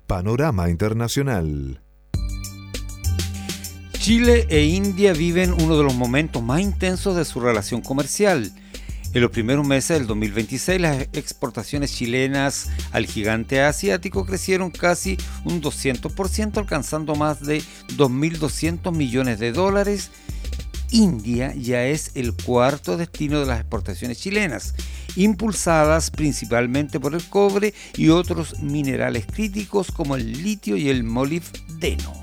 Panorama Internacional. Chile e India viven uno de los momentos más intensos de su relación comercial. En los primeros meses del 2026, las exportaciones chilenas al gigante asiático crecieron casi un 200%, alcanzando más de 2.200 millones de dólares. India ya es el cuarto destino de las exportaciones chilenas, impulsadas principalmente por el cobre y otros minerales críticos como el litio y el molibdeno.